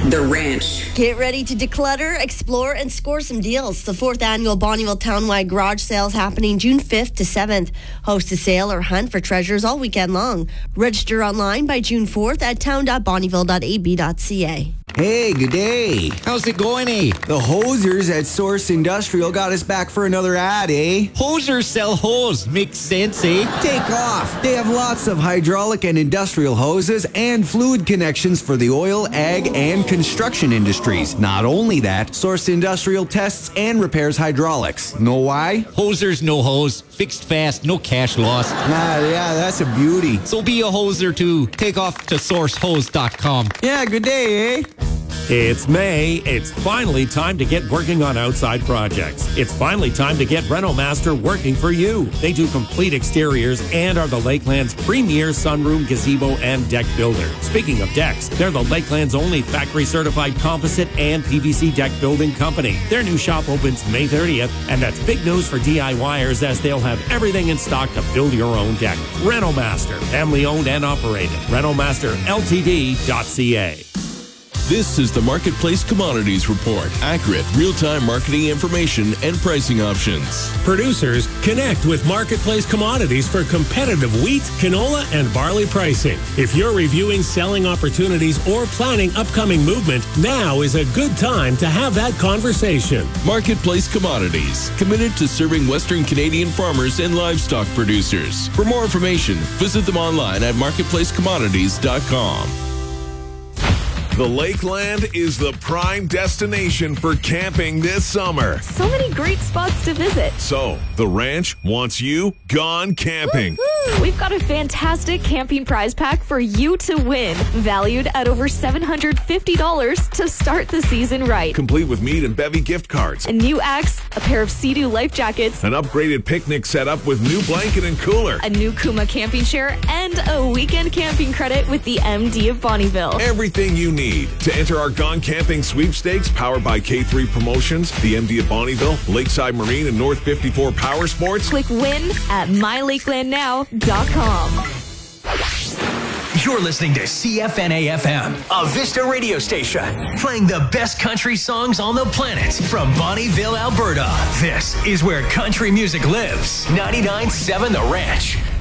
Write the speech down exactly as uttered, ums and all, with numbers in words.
The Ranch. Get ready to declutter, explore, and score some deals. The fourth annual Bonnieville Townwide Garage Sale is happening June fifth to seventh. Host a sale or hunt for treasures all weekend long. Register online by June fourth at town dot bonnieville dot a b dot c a. Hey, good day. How's it going, eh? The hosers at Source Industrial got us back for another ad, eh? Hosers sell hose. Makes sense, eh? Take off. They have lots of hydraulic and industrial hoses and fluid connections for the oil, ag, and construction industries. Not only that, Source Industrial tests and repairs hydraulics. Know why? Hosers, no hose. Fixed fast, no cash loss. Ah, yeah, that's a beauty. So be a hoser too. Take off to source hose dot com. Yeah, good day, eh? It's May. It's finally time to get working on outside projects. It's finally time to get Renomaster working for you. They do complete exteriors and are the Lakeland's premier sunroom, gazebo, and deck builder. Speaking of decks, they're the Lakeland's only factory-certified composite and P V C deck building company. Their new shop opens May thirtieth, and that's big news for DIYers as they'll have everything in stock to build your own deck. Renomaster, family-owned and operated. Renomaster L T D dot C A. This is the Marketplace Commodities Report. Accurate, real-time marketing information and pricing options. Producers, connect with Marketplace Commodities for competitive wheat, canola, and barley pricing. If you're reviewing selling opportunities or planning upcoming movement, now is a good time to have that conversation. Marketplace Commodities, committed to serving Western Canadian farmers and livestock producers. For more information, visit them online at marketplace commodities dot com. The Lakeland is the prime destination for camping this summer. So many great spots to visit. So, the ranch wants you gone camping. Woo-hoo! We've got a fantastic camping prize pack for you to win, valued at over seven hundred fifty dollars to start the season right. Complete with meat and bevy gift cards. A new axe, a pair of Sea-Doo life jackets, An upgraded picnic setup with new blanket and cooler. a new Kuma camping chair, and a weekend camping credit with the M D of Bonnieville. Everything you need to enter our Gone Camping sweepstakes powered by K three Promotions, the M D of Bonnieville, Lakeside Marine, and North fifty-four Power Sports. Click win at my lakeland now dot com. You're listening to C F N A F M, a Vista radio station, playing the best country songs on the planet from Bonnieville, Alberta. This is where country music lives. ninety-nine point seven The Ranch.